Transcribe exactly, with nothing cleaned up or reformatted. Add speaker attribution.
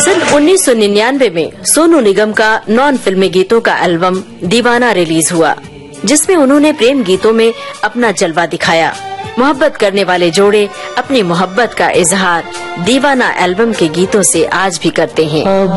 Speaker 1: सन उन्नीस सौ निन्यानवे में सोनू निगम का नॉन फिल्मी गीतों का एल्बम दीवाना रिलीज हुआ, जिसमें उन्होंने प्रेम गीतों में अपना जलवा दिखाया। मोहब्बत करने वाले जोड़े अपनी मोहब्बत का इजहार दीवाना एल्बम के गीतों से आज भी करते हैं।